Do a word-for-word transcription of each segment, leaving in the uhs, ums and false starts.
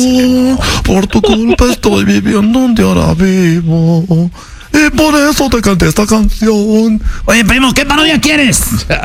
Por tu culpa estoy viviendo donde ahora vivo. Y por eso te canté esta canción. Oye, primo, ¿qué parodia quieres?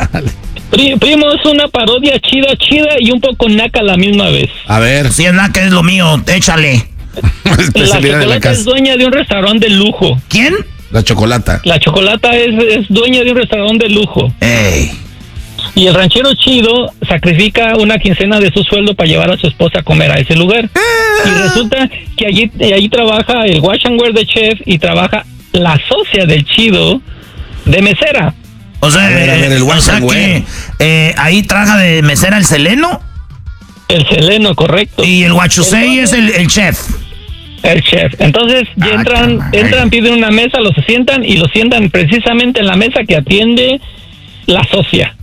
Pri- Primo, es una parodia chida, chida y un poco naca a la misma vez. A ver. Si es naca, es lo mío, échale. La Especialidad de la Chocolata es casa. dueña de un restaurante de lujo. ¿Quién? La chocolata. La Chocolata es, es dueña de un restaurante de lujo. Ey. Y el ranchero chido sacrifica una quincena de su sueldo para llevar a su esposa a comer a ese lugar. Y resulta que allí, allí trabaja el wash and wear de chef y trabaja la socia del chido de mesera. O sea, A ver, a ver, el eh, o Wash sea and que Wear. eh, ahí trabaja de mesera el Seleno El Seleno, correcto. y el Huachusei es el, el chef. El chef. Entonces ya Ah, entran, caray. entran, piden una mesa, los sientan y los sientan precisamente en la mesa que atiende la socia.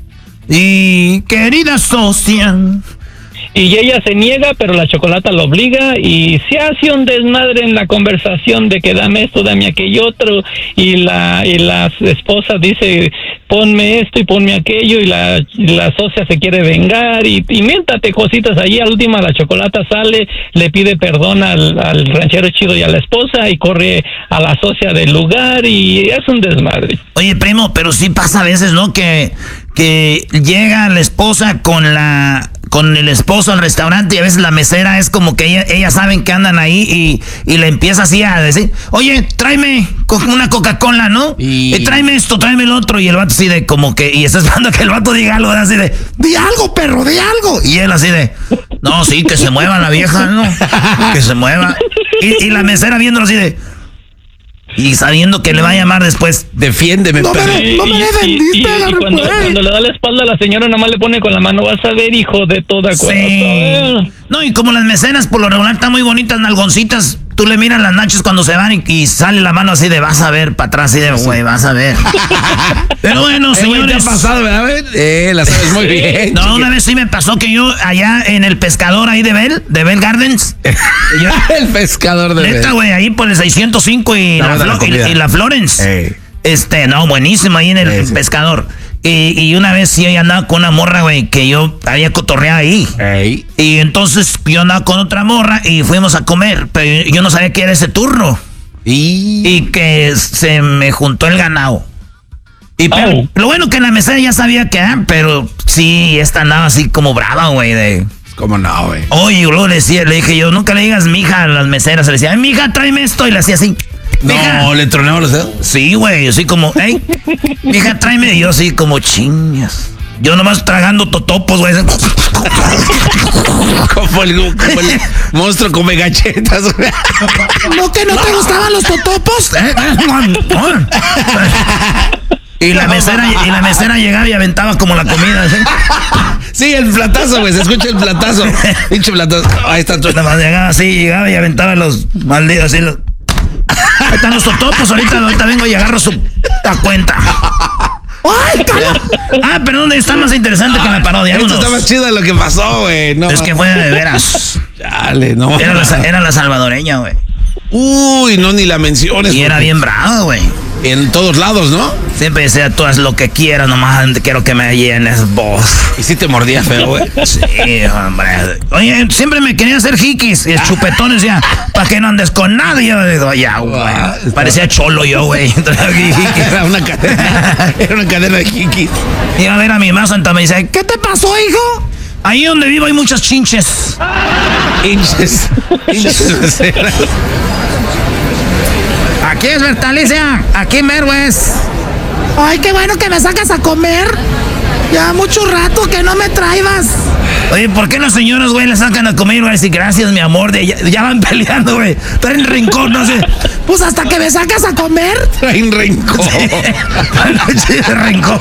Y querida socia. Y ella se niega, pero la Chocolata lo obliga y se hace un desmadre en la conversación de que dame esto, dame aquello otro, y la y la esposa dice ponme esto y ponme aquello, y la, y la socia se quiere vengar y, y miéntate cositas allí. Al última la Chocolata sale, le pide perdón al, al ranchero chido y a la esposa y corre a la socia del lugar y es un desmadre. Oye, primo, pero sí pasa a veces, ¿no? Que, que llega la esposa con la con el esposo al restaurante y a veces la mesera es como que ella, ellas saben que andan ahí y, y le empieza así a decir, oye, tráeme co- una Coca-Cola, ¿no? Y- Y tráeme esto, tráeme el otro. Y el vato así de como que, y está esperando que el vato diga algo, así de, di algo, perro, di algo. Y él así de, no, sí, que se mueva la vieja, ¿no? Que se mueva. Y, y la mesera viéndolo así de, y sabiendo que le va a llamar después. Defiéndeme, No me- perro. no me Y- y- defendiste, y- y agarre, cuando, pues. cuando le da la espalda a la señora, nada más le pone con la mano, vas a ver, hijo de toda cosa. Sí. No, y como las meseras por lo regular están muy bonitas, nalgoncitas, tú le miras las nachas cuando se van y, y sale la mano así de vas a ver para atrás, así de güey, vas a ver. Pero bueno, Eh, güey, ¿te ha señores. pasado, verdad? Eh, la sabes muy bien. No, una chiquito. vez sí me pasó que yo allá en el pescador ahí de Bell, de Bell Gardens. yo- El pescador de Neta, güey, ahí por el seiscientos cinco y, Está la, buena la Flo- y- comida. y la Florence. Ey. Este, no, buenísimo ahí en el Sí, sí. pescador. Y, y una vez sí yo andaba con una morra, güey, que yo había cotorreado ahí. Ey. Y entonces yo andaba con otra morra y fuimos a comer, pero yo no sabía que era ese turno. Y... Y que se me juntó el ganado. Y pero, Oh. lo bueno que en la mesera ya sabía que, ah, pero sí, esta andaba así como brava, güey, de... ¿Cómo no, güey? Oye, y luego le decía, le dije yo, nunca le digas mija a las meseras. Le decía, ay, mija, tráeme esto. Y le hacía así. Mija. No, le tronaba los dedos. Sí, güey, así como, hey, mija, tráeme. Y yo así como chingas. Yo nomás tragando totopos, güey. Como el, como el monstruo come galletas, güey. ¿No que no te gustaban los totopos? ¿Eh? Y la mesera, y la mesera llegaba y aventaba como la comida. ¿Sí? Sí, el platazo, güey. Se escucha el platazo. Pinche platazo. Ahí está tu... Nada más llegaba así, llegaba y aventaba los malditos así. Los... Ahí están los totopos, ahorita, ahorita vengo y agarro su la cuenta. ¡Ay, cala! Ah, pero ¿dónde está más interesante que la parodia? Esto Vámonos. está más chido de lo que pasó, güey. No, Es que fue de veras. Dale, no. Era la, era la salvadoreña, güey. Uy, no, ni la menciones. Y era porque bien brava, güey. En todos lados, ¿no? Siempre decía, tú haz lo que quieras, nomás quiero que me llenes vos. Y sí te mordía feo, güey. Sí, hombre. Oye, siempre me quería hacer jiquis. Y el chupetón decía, para que no andes con nada. Y yo digo, ya, güey. Parecía cholo yo, güey. Era una cadena. Era una cadena de jikis. Iba a ver a mi mamá santa, me dice, ¿qué te pasó, hijo? Ahí donde vivo hay muchas chinches. Hinches. Hinches meseras. Aquí es Bertalicia, aquí Merwes. Ay, qué bueno que me sacas a comer. Ya mucho rato que no me traibas. Oye, ¿por qué las señoras, güey, le sacan a comer, güey? Así, gracias, mi amor, de, ya, ya van peleando, güey. Traen rincón, no sé. Pues hasta que me sacas a comer. Traen rencor. Sí, de rencor.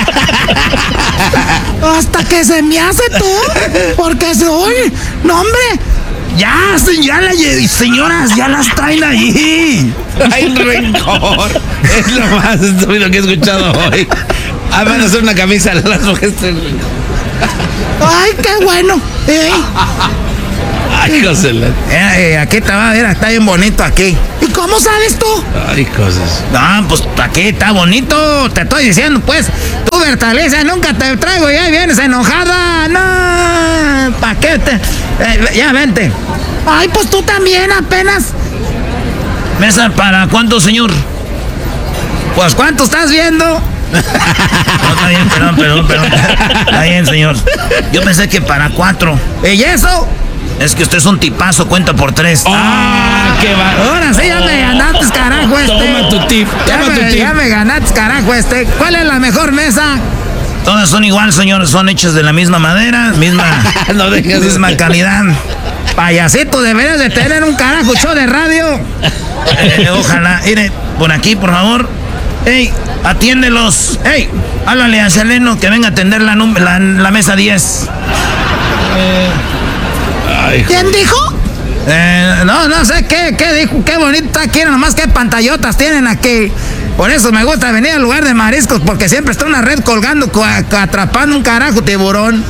Hasta que se me hace tú. Porque soy. No, hombre. Ya, se- ya la lle- señoras, ya las traen ahí. Traen rencor. Es lo más estúpido que he escuchado hoy. Ah, van a hacer una camisa a las mujeres. traen rencor. Ay, qué bueno. ¿Eh? Ay, cosas. Eh, eh, aquí te va, mira, está bien bonito aquí. ¿Y cómo sabes tú? Ay, cosas. No, pues aquí está bonito, te estoy diciendo, pues. Tú, Bertalicia, nunca te traigo y ahí vienes enojada. No, ¿pa' qué te...? Eh, ya, vente. Ay, pues tú también, apenas. ¿Mesa para cuánto, señor? Pues, ¿cuánto estás viendo? No, está bien, perdón, perdón, perdón. Está bien, señor. Yo pensé que para cuatro. ¿Y eso? Es que usted es un tipazo, cuenta por tres. ¡Ah, qué va! Ahora sí ya me ganaste, carajo, este. Toma tu tip, Ya toma tu me, tip. ya me ganaste, carajo, este. ¿Cuál es la mejor mesa? Todas son igual, señor. Son hechas de la misma madera, misma, No dejes de- misma calidad. Payasito, deberías de tener un carajo show de radio. Eh, ojalá. Mire, por aquí, por favor. Ey, atiéndelos. Ey, háblale a Seleno que venga a atender la, num- la, la mesa diez. ¿Quién dijo? Eh, No, no sé qué, qué dijo, qué bonita quieren, nomás qué pantallotas tienen aquí. Por eso me gusta venir al lugar de mariscos, porque siempre está una red colgando, co- atrapando un carajo tiburón.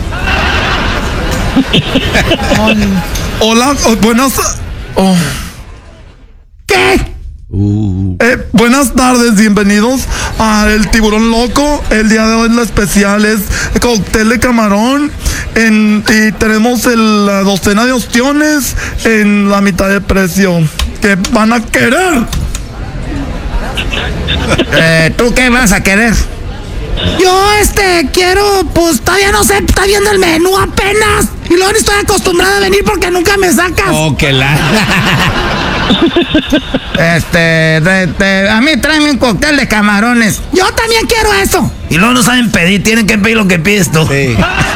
Hola, oh, buenas... oh, ¿Qué? eh, buenas tardes, bienvenidos a El Tiburón Loco. El día de hoy la especial es cóctel de camarón en, y tenemos el- la docena de ostiones en la mitad de precio. ¿Qué van a querer? Eh, ¿Tú qué vas a querer? Yo, este, quiero, pues todavía no sé, está viendo el menú apenas. Y luego ni estoy acostumbrada a venir porque nunca me sacas. Oh, que la... Este, de- de- a mí tráeme un cóctel de camarones. Yo también quiero eso. y luego no saben pedir, tienen que pedir lo que pides tú. Sí.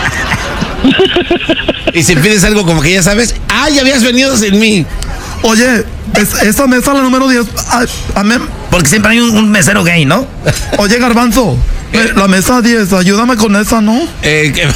Y si pides algo como que ya sabes, ah, ya habías venido sin mí. Oye, es- esa mesa, la número diez. ah, amén. Porque siempre hay un, un mesero gay, ¿no? Oye, Garbanzo, eh, la mesa diez, ayúdame con esa, ¿no? Eh, que-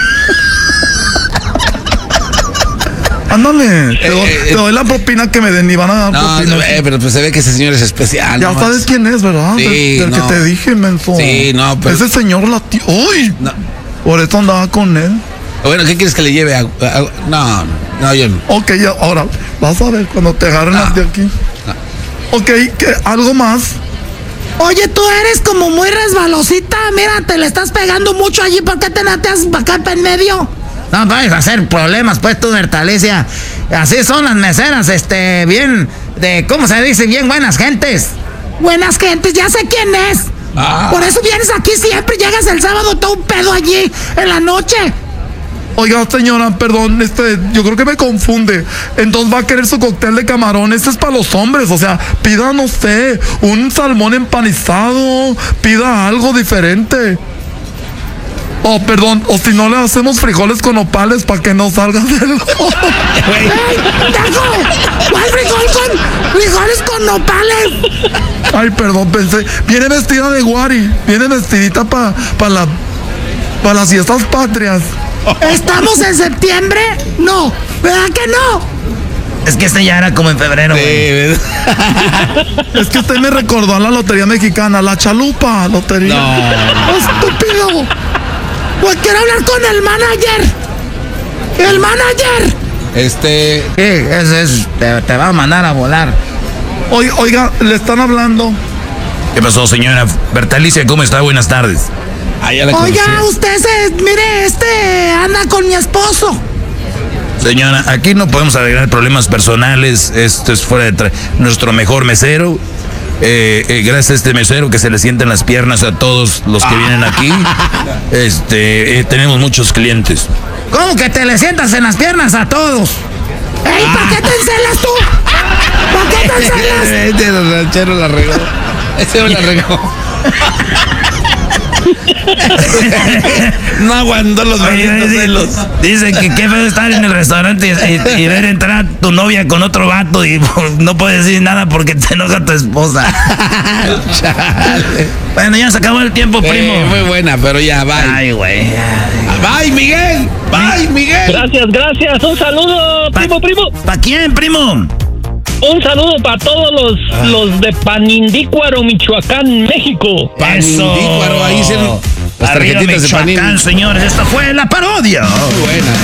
Ándale, te, doy, eh, te doy la propina que me den y van a dar No, propina. eh, pero pues se ve que ese señor es especial. Ya no sabes más. quién es, ¿verdad? Sí, del del no. que te dije, menso. Sí, no, pero- Ese señor latino. ¡Uy! No. Por eso andaba con él. Bueno, ¿qué quieres que le lleve? A, a- no, no, yo no. Ok, ya, ahora, vas a ver cuando te agarren No. las de aquí. Ok, ¿qué? ¿Algo más? Oye, tú eres como muy resbalosita. Mira, te le estás pegando mucho allí. ¿Por qué te nateas para acá en medio? No vayas a hacer problemas, pues tú, Bertalicia. Así son las meseras, este, bien, de, ¿cómo se dice? Bien buenas gentes. Buenas gentes, ya sé quién es. Ah. Por eso vienes aquí siempre. Llegas el sábado todo un pedo allí en la noche. Oiga, señora, perdón, este, yo creo que me confunde. Entonces va a querer su cóctel de camarón. Este es para los hombres, o sea, pida, no sé, un salmón empanizado, pida algo diferente. Oh, perdón, o si no le hacemos frijoles con opales para que no salga del... ¡Ey, Taco! ¿Cuál frijol con frijoles con nopales? Ay, perdón, pensé. Viene vestida de guari, viene vestidita para pa la, pa las fiestas patrias. ¿Estamos en septiembre? No, ¿verdad que no? Es que este ya era como en febrero, Sí, güey. ¿verdad? Es que usted me recordó a la lotería mexicana, la chalupa, lotería. No. ¡Estúpido! Pues quiero hablar con el manager. ¡El manager! Este, Sí, ese es, te, te va a mandar a volar. Oiga, oiga, le están hablando. ¿Qué pasó, señora Bertalicia? ¿Cómo está? Buenas tardes. ah, ya la conocí. Oiga, usted se, mire, este anda con mi esposo. Señora, aquí no podemos arreglar problemas personales. Esto es fuera de tra- nuestro mejor mesero. Eh, eh, gracias a este mesero que se le sienten las piernas a todos los que vienen aquí. Este, eh, tenemos muchos clientes. ¿Cómo que te le sientas en las piernas a todos? ¡Ey, ¿para qué te encelas tú? ¿Para qué te encelas? Este los rancheros la regó. Ese me la regó. No aguantó los Oye, benditos dice- celos. Dicen que qué feo estar en el restaurante y, y- y ver entrar a tu novia con otro vato y no puedes decir nada porque te enoja tu esposa. Chale. Bueno, ya se acabó el tiempo, primo. Eh, muy buena, pero ya, bye. Ay, güey. Bye, Miguel. Bye, Miguel. Gracias, gracias. Un saludo, primo, primo. ¿Para quién, primo? Un saludo para todos los, Ah. los de Panindícuaro, Michoacán, México. Panindícuaro, ahí hicieron las Arriba tarjetitas de Michoacán, Panini. señores. Esta fue la parodia. Muy buena.